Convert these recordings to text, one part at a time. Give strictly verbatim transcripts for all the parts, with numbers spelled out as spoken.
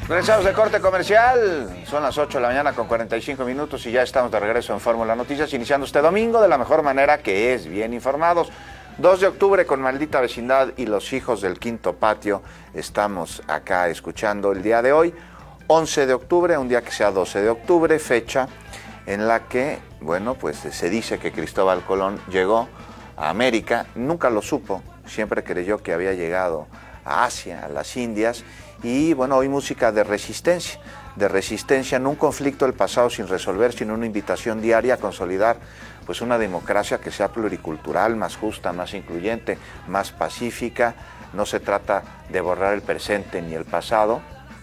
Regresamos de corte comercial, son las ocho de la mañana con cuarenta y cinco minutos y ya estamos de regreso en Fórmula Noticias, iniciando este domingo de la mejor manera, que es bien informados. dos de octubre con Maldita Vecindad y Los Hijos del Quinto Patio, estamos acá escuchando el día de hoy, once de octubre, un día que sea doce de octubre, fecha en la que, bueno, pues se dice que Cristóbal Colón llegó a América, nunca lo supo, siempre creyó que había llegado a Asia, a las Indias. Y bueno, hoy música de resistencia, de resistencia en un conflicto del pasado sin resolver, sino una invitación diaria a consolidar pues una democracia que sea pluricultural, más justa, más incluyente, más pacífica. No se trata de borrar el presente ni el pasado,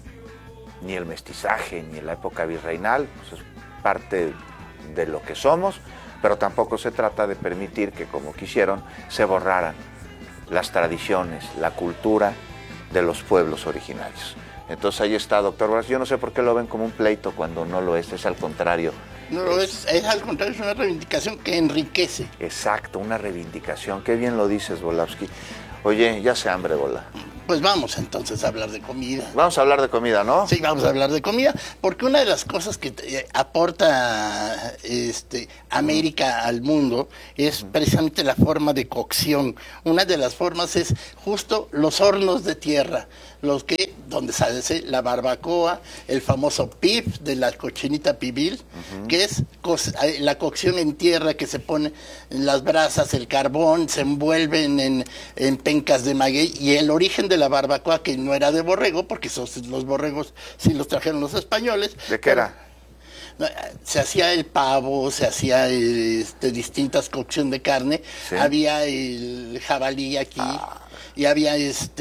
ni el mestizaje, ni la época virreinal, pues es parte de lo que somos, pero tampoco se trata de permitir que, como quisieron, se borraran las tradiciones, la cultura de los pueblos originarios. Entonces ahí está, doctor Bolas. Yo no sé por qué lo ven como un pleito cuando no lo es, es al contrario. No lo es, es al contrario, es una reivindicación que enriquece. Exacto, una reivindicación. Qué bien lo dices, Bolavsky. Oye, ya se hambre, Bola. Pues vamos entonces a hablar de comida. Vamos a hablar de comida, ¿no? Sí, vamos a hablar de comida, porque una de las cosas que eh, aporta este, América al mundo es precisamente la forma de cocción. Una de las formas es justo los hornos de tierra, los que, donde se hace la barbacoa, el famoso pib de la cochinita pibil, uh-huh. que es co la cocción en tierra, que se pone en las brasas, el carbón, se envuelven en, en pencas de maguey, y el origen de la barbacoa, que no era de borrego, porque esos, los borregos sí los trajeron los españoles. ¿De qué era? Se hacía el pavo, se hacía este, distintas cocciones de carne, ¿sí? Había el jabalí aquí, ah. y había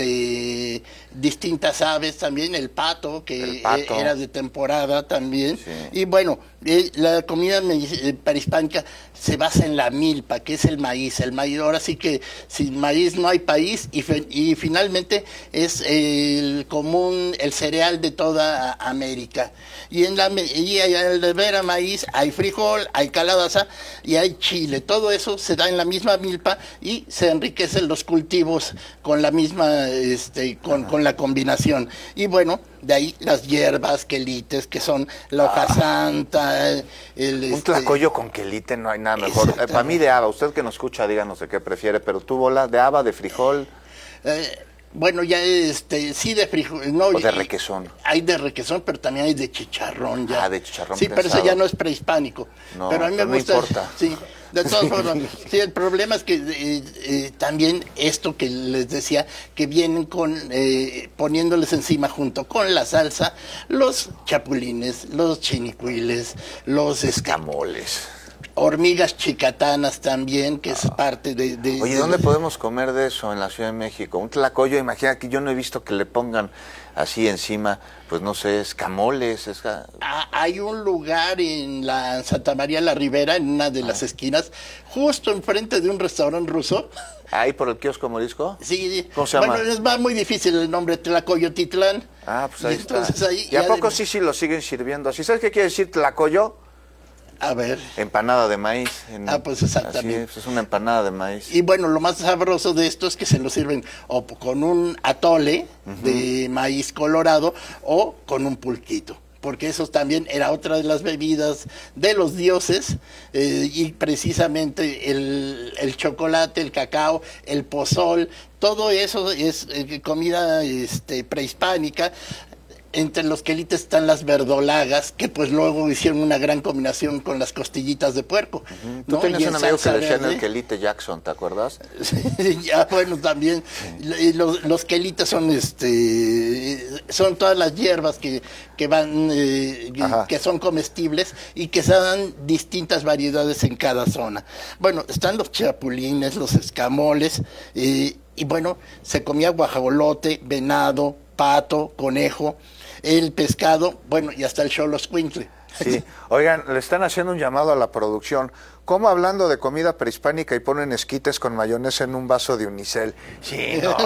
este distintas aves también, el pato, que el pato. era de temporada también, sí. Y bueno, eh, la comida prehispánica se basa en la milpa, que es el maíz, el maíz, ahora sí que sin maíz no hay país, y, y finalmente es el común, el cereal de toda América, y en la y al ver a maíz hay frijol, hay calabaza y hay chile, todo eso se da en la misma milpa y se enriquecen los cultivos con la misma, este, con, con la combinación, y bueno, de ahí las hierbas, quelites, que son la hoja ah. santa, el, un este... tlacoyo con quelite, no hay nada mejor. Eh, para mí de haba, usted que nos escucha, díganos de qué prefiere, pero tú, Bola, de haba, de frijol. Eh, bueno, ya este, sí de frijol. No, o de requesón. Hay de requesón, pero también hay de chicharrón ya. Ah, de chicharrón Sí, pensado. Pero eso ya no es prehispánico. No, pero a mí me no gusta. importa. Sí, de todas formas. Sí, el problema es que eh, eh, también esto que les decía, que vienen con eh, poniéndoles encima junto con la salsa los chapulines, los chinicuiles, los escamoles. Hormigas chicatanas también, que es ah. parte de, de... Oye, de, ¿dónde de... podemos comer de eso en la Ciudad de México? Un tlacoyo, imagina que yo no he visto que le pongan así encima, pues no sé, escamoles. Es... Ah, hay un lugar en la Santa María la Ribera, en una de ah. las esquinas, justo enfrente de un restaurante ruso. ¿Ahí por el kiosco Morisco? Sí. ¿Cómo se llama? Bueno, es más muy difícil el nombre, Tlacoyotitlán. Ah, pues ahí y entonces está. Ahí, ¿Y a poco sí, sí lo siguen sirviendo así? ¿Sabes qué quiere decir tlacoyo? A ver. Empanada de maíz. En, ah, pues exactamente. Así es, es una empanada de maíz. Y bueno, lo más sabroso de esto es que se lo sirven o con un atole uh-huh. de maíz colorado o con un pulquito, porque eso también era otra de las bebidas de los dioses, eh, y precisamente el, el chocolate, el cacao, el pozol, todo eso es eh, comida este, prehispánica. Entre los quelites están las verdolagas, que pues luego hicieron una gran combinación con las costillitas de puerco. Uh-huh. Tú ¿no? tenías un amigo que le decían el quelite Jackson, ¿te acuerdas? Sí, ya, bueno, también. Sí. Los, los quelites son este son todas las hierbas que, que van, eh, que son comestibles y que se dan distintas variedades en cada zona. Bueno, están los chapulines, los escamoles, eh, y bueno, se comía guajolote, venado, pato, conejo, el pescado, bueno, y hasta el xoloscuincle. Sí, oigan, le están haciendo un llamado a la producción. ¿Cómo hablando de comida prehispánica y ponen esquites con mayonesa en un vaso de unicel? Sí, no.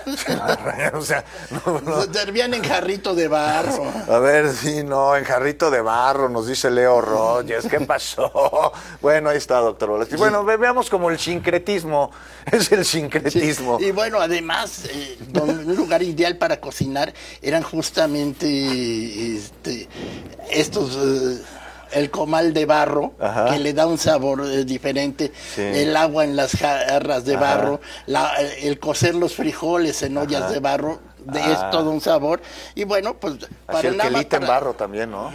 O sea, no, no. Se servían en jarrito de barro. A ver, sí, no, en jarrito de barro, nos dice Leo Rogers. ¿Qué pasó? Bueno, ahí está, doctor Volaski. Bueno, ve, veamos como el sincretismo. Es el sincretismo. Sí. Y bueno, además, eh, un lugar ideal para cocinar eran justamente este, estos... Eh, el comal de barro, Ajá. que le da un sabor eh, diferente, sí. el agua en las jarras de Ajá. barro, la, el cocer los frijoles en ollas Ajá. de barro, de, ah. es todo un sabor. Y bueno, pues... Para Así el nada quelite para... en barro también, ¿no?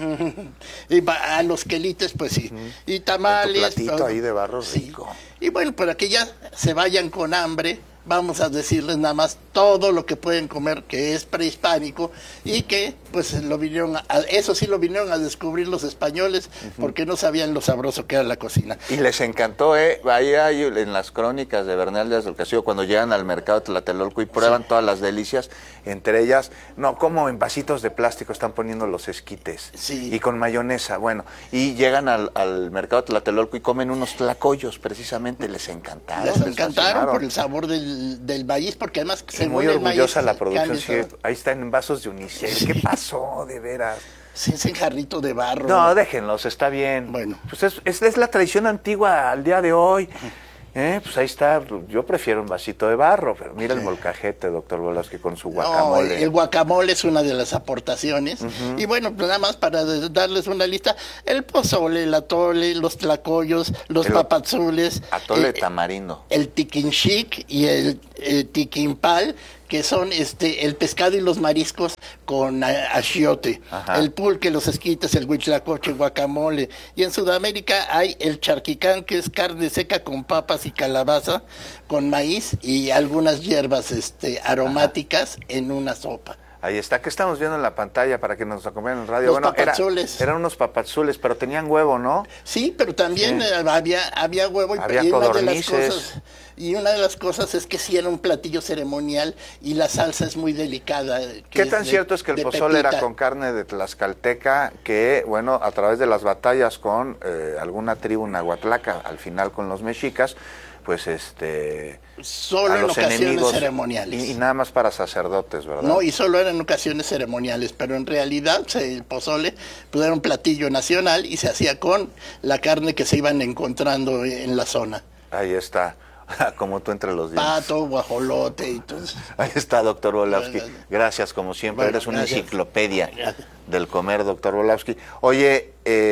Y a los quelites, pues sí. Uh-huh. Y tamales... Con tu platito ahí de barro sí. rico. Y bueno, para que ya se vayan con hambre, vamos a decirles nada más todo lo que pueden comer que es prehispánico y que pues lo vinieron a, eso sí lo vinieron a descubrir los españoles uh-huh. porque no sabían lo sabroso que era la cocina. Y les encantó, ¿eh? Ahí hay en las crónicas de Bernal Díaz del Castillo cuando llegan al mercado de Tlatelolco y prueban sí. todas las delicias, entre ellas, no, como en vasitos de plástico están poniendo los esquites sí. y con mayonesa, bueno, y llegan al, al mercado de Tlatelolco y comen unos tlacoyos precisamente, les encantaron. Les encantaron les por el sabor del del maíz, porque además se sí, muy orgullosa la producción, sí, ahí están en vasos de unicel. ¿Qué pasó, de veras? Sí, ese jarrito de barro. No, ¿no? Déjenlos, está bien. Bueno. Pues es, es, es la tradición antigua al día de hoy. Eh, pues ahí está, yo prefiero un vasito de barro, pero mira sí. el molcajete, doctor Volaski, con su guacamole. No, el guacamole es una de las aportaciones. Uh-huh. Y bueno, pues nada más para darles una lista, el pozole, el atole, los tlacoyos, los el papazules. Atole el, tamarindo. El tiquinchic y el, el tiquimpal, que son este el pescado y los mariscos con achiote, Ajá. el pulque, los esquites, el huitlacoche, guacamole. Y en Sudamérica hay el charquicán, que es carne seca con papas y calabaza, con maíz y algunas hierbas este aromáticas Ajá. en una sopa. Ahí está, ¿qué estamos viendo en la pantalla para que nos acompañen en el radio? Los bueno, papazules. Era, eran unos papazules, pero tenían huevo, ¿no? Sí, pero también sí. había había huevo y, había y una codornices. de las cosas y una de las cosas es que sí era un platillo ceremonial y la salsa es muy delicada. ¿Qué tan de, cierto es que el pozole pepita. Era con carne de tlaxcalteca que, bueno, a través de las batallas con eh, alguna tribu nahuatlaca, al final con los mexicas, pues este solo en ocasiones enemigos, ceremoniales y, y nada más para sacerdotes, ¿verdad? No, y solo eran ocasiones ceremoniales, pero en realidad se, el pozole pues, era un platillo nacional y se hacía con la carne que se iban encontrando en la zona. Ahí está, como tú entre los dientes. Pato, guajolote y todo eso. Ahí está, doctor Volaski. Gracias, como siempre, bueno, eres una gracias. enciclopedia gracias. del comer, doctor Volaski. Oye,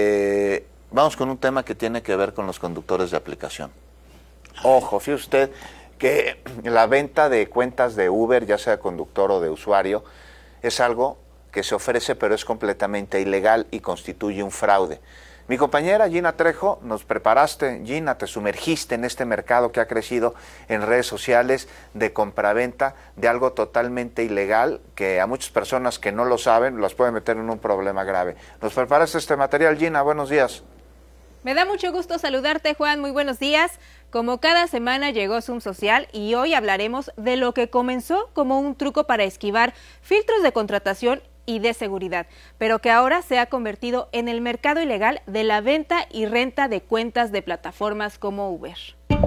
eh, vamos con un tema que tiene que ver con los conductores de aplicación. Ojo, fíjese usted que la venta de cuentas de Uber, ya sea conductor o de usuario, es algo que se ofrece pero es completamente ilegal y constituye un fraude. Mi compañera Gina Trejo, nos preparaste, Gina, te sumergiste en este mercado que ha crecido en redes sociales de compraventa de algo totalmente ilegal que a muchas personas que no lo saben las puede meter en un problema grave. Nos preparaste este material, Gina, buenos días. Me da mucho gusto saludarte, Juan, muy buenos días. Como cada semana llegó Zoom Social y hoy hablaremos de lo que comenzó como un truco para esquivar filtros de contratación y de seguridad, pero que ahora se ha convertido en el mercado ilegal de la venta y renta de cuentas de plataformas como Uber.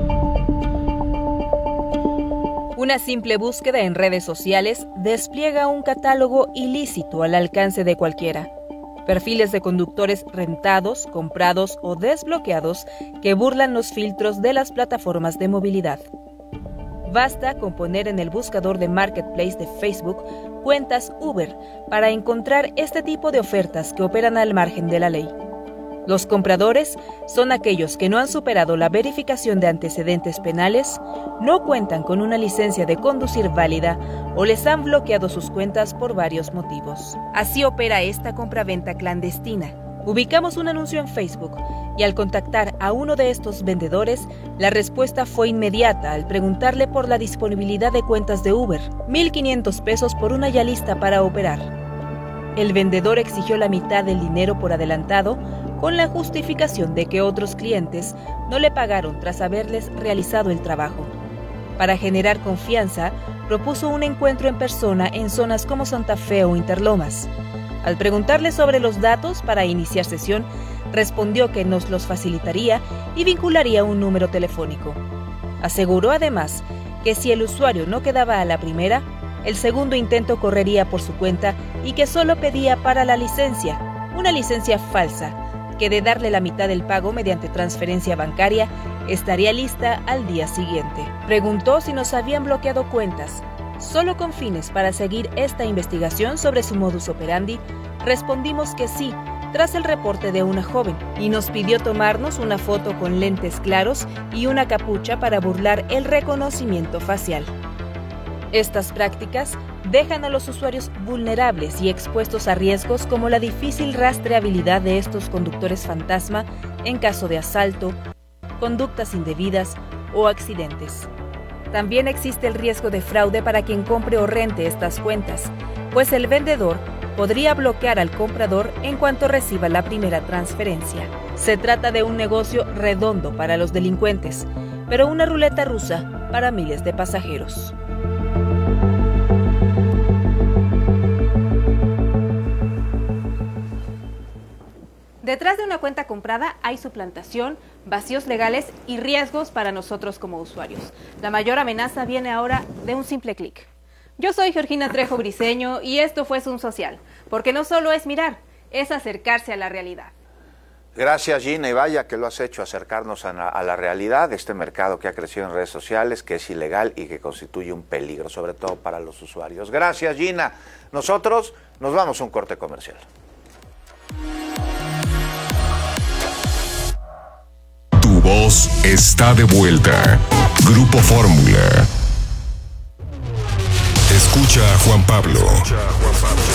Una simple búsqueda en redes sociales despliega un catálogo ilícito al alcance de cualquiera. Perfiles de conductores rentados, comprados o desbloqueados que burlan los filtros de las plataformas de movilidad. Basta con poner en el buscador de Marketplace de Facebook cuentas Uber para encontrar este tipo de ofertas que operan al margen de la ley. Los compradores son aquellos que no han superado la verificación de antecedentes penales, no cuentan con una licencia de conducir válida o les han bloqueado sus cuentas por varios motivos. Así opera esta compraventa clandestina. Ubicamos un anuncio en Facebook y al contactar a uno de estos vendedores, la respuesta fue inmediata al preguntarle por la disponibilidad de cuentas de Uber, mil quinientos pesos por una ya lista para operar. El vendedor exigió la mitad del dinero por adelantado con la justificación de que otros clientes no le pagaron tras haberles realizado el trabajo. Para generar confianza, propuso un encuentro en persona en zonas como Santa Fe o Interlomas. Al preguntarle sobre los datos para iniciar sesión, respondió que nos los facilitaría y vincularía un número telefónico. Aseguró además que si el usuario no quedaba a la primera, el segundo intento correría por su cuenta y que solo pedía para la licencia, una licencia falsa, que de darle la mitad del pago mediante transferencia bancaria, estaría lista al día siguiente. Preguntó si nos habían bloqueado cuentas, solo con fines para seguir esta investigación sobre su modus operandi. Respondimos que sí, tras el reporte de una joven, y nos pidió tomarnos una foto con lentes claros y una capucha para burlar el reconocimiento facial. Estas prácticas dejan a los usuarios vulnerables y expuestos a riesgos como la difícil rastreabilidad de estos conductores fantasma en caso de asalto, conductas indebidas o accidentes. También existe el riesgo de fraude para quien compre o rente estas cuentas, pues el vendedor podría bloquear al comprador en cuanto reciba la primera transferencia. Se trata de un negocio redondo para los delincuentes, pero una ruleta rusa para miles de pasajeros. Detrás de una cuenta comprada hay suplantación, vacíos legales y riesgos para nosotros como usuarios. La mayor amenaza viene ahora de un simple clic. Yo soy Georgina Trejo Briceño y esto fue Zoom Social, porque no solo es mirar, es acercarse a la realidad. Gracias, Gina, y vaya que lo has hecho, acercarnos a la, a la realidad de este mercado que ha crecido en redes sociales, que es ilegal y que constituye un peligro, sobre todo para los usuarios. Gracias, Gina. Nosotros nos vamos a un corte comercial. Tu voz está de vuelta. Grupo Fórmula. Escucha a Juan Pablo.